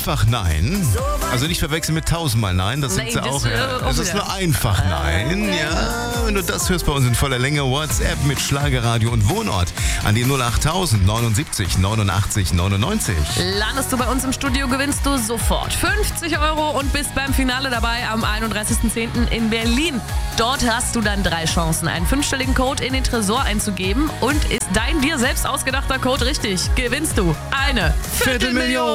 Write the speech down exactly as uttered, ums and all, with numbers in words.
einfach Nein. Also nicht verwechseln mit tausendmal Nein, das Nee, sind sie das, auch. äh, Ja. auch Es ist wieder. nur einfach Nein. Ja, wenn du das hörst bei uns in voller Länge, WhatsApp mit Schlagerradio und Wohnort an die null achttausend neunundsiebzig neunundachtzig neunundneunzig. Landest du bei uns im Studio, gewinnst du sofort fünfzig Euro und bist beim Finale dabei am einunddreißigsten zehnten in Berlin. Dort hast du dann drei Chancen, einen fünfstelligen Code in den Tresor einzugeben und ist dein dir selbst ausgedachter Code richtig, gewinnst du eine Viertelmillion.